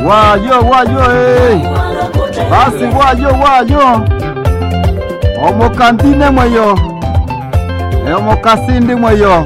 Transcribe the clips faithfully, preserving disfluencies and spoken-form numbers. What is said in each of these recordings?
wayo wayo eh. Basi wayo wayo omokantine mweyo e omokasindi mweyo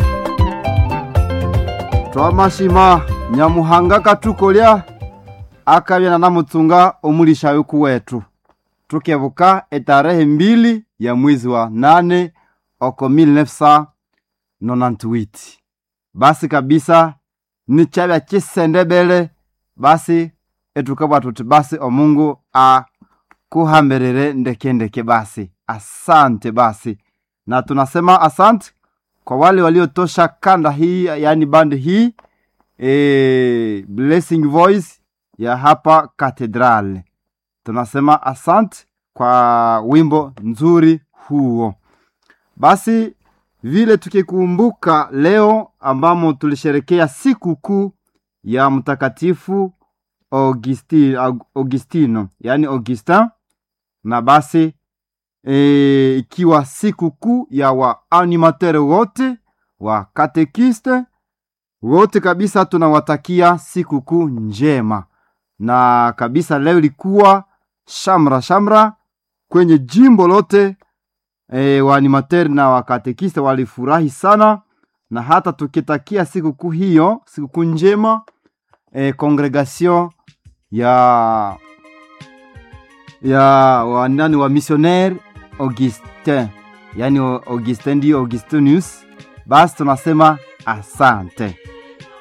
twamashima Nyamuhanga katukolya akabyana na mutsunga omulisha yuku wetu tukebuka etarehe mbili ya mwezi wa nane oko mille neuf cent quatre-vingt-dix-huit. Basi kabisa ni chabya kisendebele. Basi etukabwa tuti basi omungu a kuhamberere ndeke ndeke. Basi asante basi, na tunasema asante kwa wale waliotosha kanda hii, yani band hii e, Blessing Voice ya hapa Cathedral. Tunasema asante kwa wimbo nzuri huo. Basi vile tukikumbuka leo ambamo tulisherekea siku kuu ya mtakatifu Augustino, Augustino yani Augustin, na basi e, ikiwa siku kuu ya wa animateur wote wa katekiste wote kabisa, tunawatakia siku kuu njema. Na kabisa leo ilikuwa shamra shamra kwenye jimbo lote. E, wa animateur na wa katekiste walifurahi sana, na hata tukitakia siku kuu hiyo, siku kuu njema e, congregation ya ya wa nani wa missionnaire Augustin, yani Augustin di Augustinus. Basi tunasema asante.